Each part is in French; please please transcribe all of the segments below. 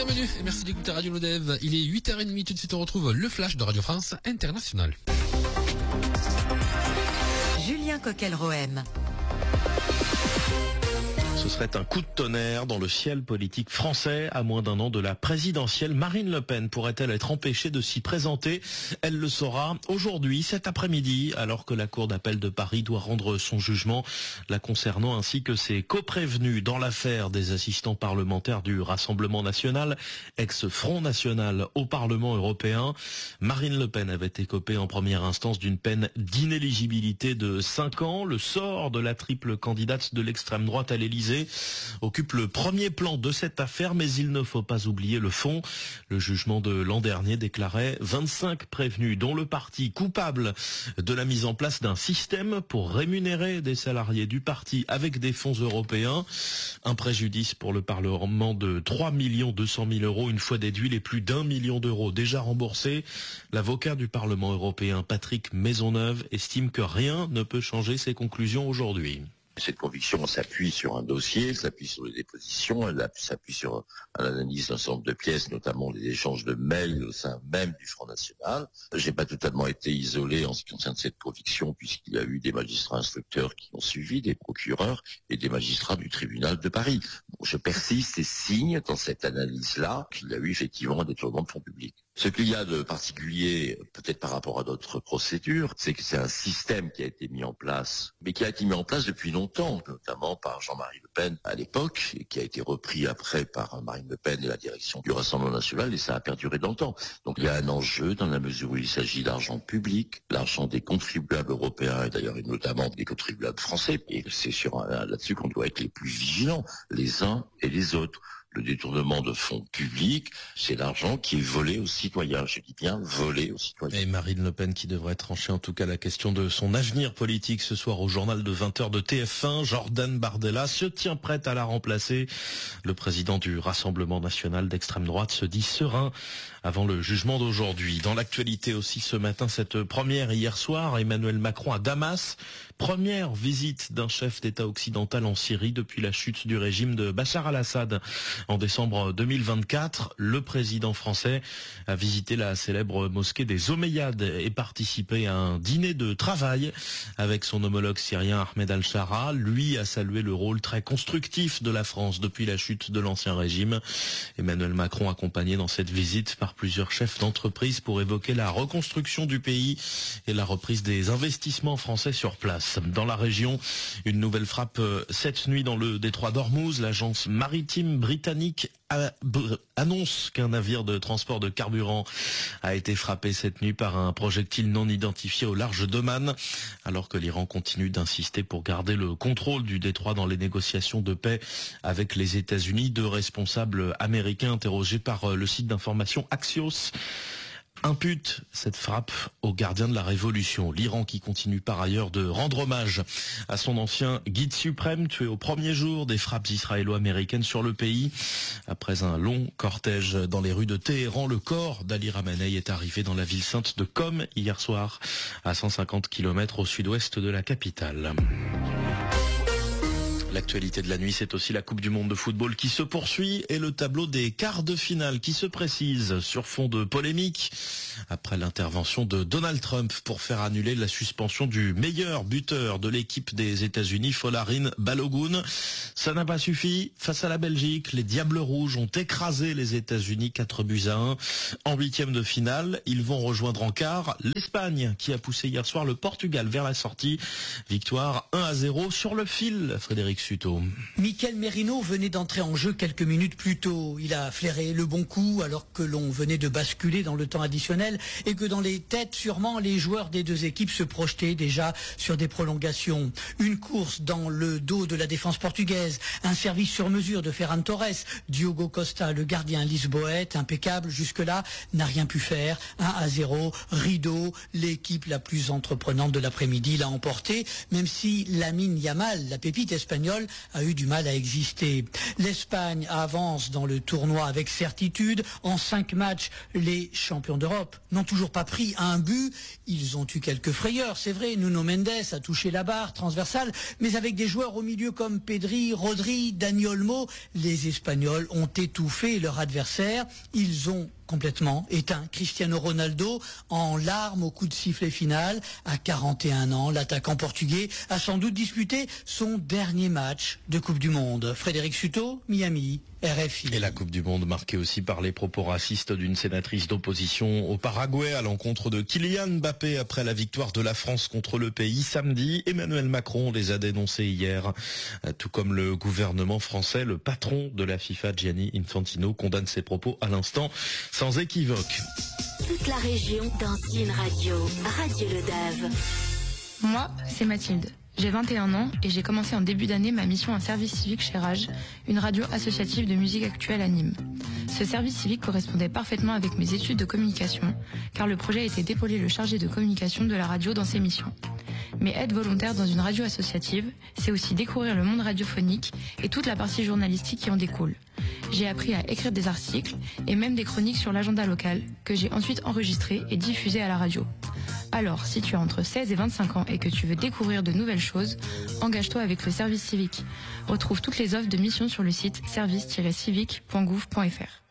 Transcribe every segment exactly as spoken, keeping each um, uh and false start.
Bienvenue et merci d'écouter Radio Lodève. Il est huit heures trente, tout de suite on retrouve le flash de Radio France International. Julien Coquel-Rohem. Ce serait un coup de tonnerre dans le ciel politique français. À moins d'un an de la présidentielle, Marine Le Pen pourrait-elle être empêchée de s'y présenter? Elle le saura aujourd'hui, cet après-midi, alors que la Cour d'appel de Paris doit rendre son jugement la concernant, ainsi que ses coprévenus dans l'affaire des assistants parlementaires du Rassemblement national, ex-Front national au Parlement européen. Marine Le Pen avait écopé en première instance d'une peine d'inéligibilité de cinq ans. Le sort de la triple candidate de l'extrême droite à l'Élysée occupe le premier plan de cette affaire, mais il ne faut pas oublier le fond. Le jugement de l'an dernier déclarait vingt-cinq prévenus, dont le parti, coupable de la mise en place d'un système pour rémunérer des salariés du parti avec des fonds européens. Un préjudice pour le Parlement de trois millions deux cent mille euros, une fois déduit les plus d'un million d'euros déjà remboursés. L'avocat du Parlement européen, Patrick Maisonneuve, estime que rien ne peut changer ses conclusions aujourd'hui. Cette conviction s'appuie sur un dossier, s'appuie sur les dépositions, elle s'appuie sur l'analyse d'un certain nombre de pièces, notamment les échanges de mails au sein même du Front National. J'ai pas totalement été isolé en ce qui concerne cette conviction, puisqu'il y a eu des magistrats instructeurs qui ont suivi, des procureurs et des magistrats du tribunal de Paris. Bon, je persiste et signe dans cette analyse-là qu'il y a eu effectivement un détournement de fonds publics. Ce qu'il y a de particulier, peut-être par rapport à d'autres procédures, c'est que c'est un système qui a été mis en place, mais qui a été mis en place depuis longtemps, notamment par Jean-Marie Le Pen à l'époque, et qui a été repris après par Marine Le Pen et la direction du Rassemblement national, et ça a perduré dans le temps. Donc il y a un enjeu dans la mesure où il s'agit d'argent public, l'argent des contribuables européens, et d'ailleurs et notamment des contribuables français, et c'est sur un, là-dessus qu'on doit être les plus vigilants, les uns et les autres. Le détournement de fonds publics, c'est l'argent qui est volé aux citoyens. Je dis bien volé aux citoyens. Et Marine Le Pen qui devrait trancher en tout cas la question de son avenir politique ce soir au journal de vingt heures de T F un. Jordan Bardella se tient prête à la remplacer. Le président du Rassemblement national d'extrême droite se dit serein avant le jugement d'aujourd'hui. Dans l'actualité aussi ce matin, cette première hier soir, Emmanuel Macron à Damas. Première visite d'un chef d'État occidental en Syrie depuis la chute du régime de Bachar al-Assad. En décembre deux mille vingt-quatre, le président français a visité la célèbre mosquée des Omeyyades et participé à un dîner de travail avec son homologue syrien Ahmed al-Shara. Lui a salué le rôle très constructif de la France depuis la chute de l'ancien régime. Emmanuel Macron accompagné dans cette visite par plusieurs chefs d'entreprise pour évoquer la reconstruction du pays et la reprise des investissements français sur place. Dans la région, une nouvelle frappe cette nuit dans le détroit d'Ormuz. L'agence maritime britannique annonce qu'un navire de transport de carburant a été frappé cette nuit par un projectile non identifié au large d'Oman, alors que l'Iran continue d'insister pour garder le contrôle du détroit dans les négociations de paix avec les États-Unis. Deux responsables américains interrogés par le site d'information Axios impute cette frappe aux gardiens de la Révolution. L'Iran qui continue par ailleurs de rendre hommage à son ancien guide suprême tué au premier jour des frappes israélo-américaines sur le pays. Après un long cortège dans les rues de Téhéran, le corps d'Ali Khamenei est arrivé dans la ville sainte de Qom hier soir, à cent cinquante kilomètres au sud-ouest de la capitale. L'actualité de la nuit, c'est aussi la Coupe du Monde de football qui se poursuit et le tableau des quarts de finale qui se précise sur fond de polémique après l'intervention de Donald Trump pour faire annuler la suspension du meilleur buteur de l'équipe des États-Unis, Folarin Balogun. Ça n'a pas suffi. Face à la Belgique, les Diables Rouges ont écrasé les États-Unis quatre buts à un. En huitième de finale, ils vont rejoindre en quart l'Espagne qui a poussé hier soir le Portugal vers la sortie. Victoire un à zéro sur le fil, Frédéric Suto. Mikel Merino venait d'entrer en jeu quelques minutes plus tôt. Il a flairé le bon coup alors que l'on venait de basculer dans le temps additionnel et que dans les têtes, sûrement, les joueurs des deux équipes se projetaient déjà sur des prolongations. Une course dans le dos de la défense portugaise, un service sur mesure de Ferran Torres. Diogo Costa, le gardien lisboète, impeccable jusque-là, n'a rien pu faire. un à zéro, rideau, l'équipe la plus entreprenante de l'après-midi l'a emporté, même si Lamine Yamal, la pépite espagnole, espagnole a eu du mal à exister. L'Espagne avance dans le tournoi avec certitude. En cinq matchs, les champions d'Europe n'ont toujours pas pris un but. Ils ont eu quelques frayeurs, c'est vrai. Nuno Mendes a touché la barre transversale, mais avec des joueurs au milieu comme Pedri, Rodri, Dani Olmo, les Espagnols ont étouffé leur adversaire. Ils ont complètement éteint Cristiano Ronaldo en larmes au coup de sifflet final. À quarante et un ans, l'attaquant portugais a sans doute disputé son dernier match de Coupe du Monde. Frédéric Suto, Miami, R F I. Et la Coupe du Monde marquée aussi par les propos racistes d'une sénatrice d'opposition au Paraguay à l'encontre de Kylian Mbappé après la victoire de la France contre le pays samedi. Emmanuel Macron les a dénoncés hier, tout comme le gouvernement français. Le patron de la FIFA, Gianni Infantino, condamne ces propos à l'instant sans équivoque. Toute la région dans une radio, Radio Le Dave. Moi, c'est Mathilde. J'ai vingt et un ans et j'ai commencé en début d'année ma mission en service civique chez Rage, une radio associative de musique actuelle à Nîmes. Ce service civique correspondait parfaitement avec mes études de communication, car le projet était d'épauler le chargé de communication de la radio dans ses missions. Mais être volontaire dans une radio associative, c'est aussi découvrir le monde radiophonique et toute la partie journalistique qui en découle. J'ai appris à écrire des articles et même des chroniques sur l'agenda local que j'ai ensuite enregistrées et diffusées à la radio. Alors, si tu as entre seize et vingt-cinq ans et que tu veux découvrir de nouvelles choses, engage-toi avec le service civique. Retrouve toutes les offres de mission sur le site service tiret civique point gouv point f r.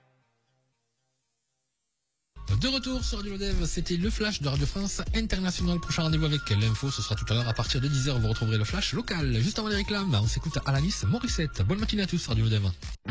De retour sur Radio Dev, c'était le flash de Radio France International. Prochain rendez-vous avec l'info, ce sera tout à l'heure à partir de dix heures. Vous retrouverez le flash local. Juste avant les réclames, on s'écoute Alanis Morissette. Bonne matinée à tous, Radio Dev.